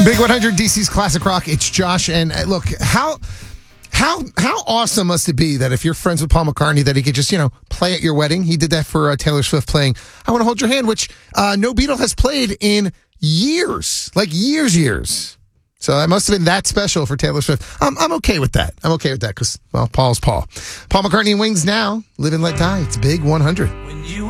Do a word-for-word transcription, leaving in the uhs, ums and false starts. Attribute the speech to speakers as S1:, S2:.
S1: Big one hundred D C's Classic Rock. It's Josh. And uh, look, how how how awesome must it be that if you're friends with Paul McCartney, that he could just, you know, play at your wedding? He did that for uh, Taylor Swift playing I Want to Hold Your Hand, which uh, no Beatle has played in years. Like years, years. So that must have been that special for Taylor Swift. I'm, I'm okay with that. I'm okay with that because, well, Paul's Paul. Paul McCartney and Wings now. Live and Let Die. It's Big one hundred.
S2: When you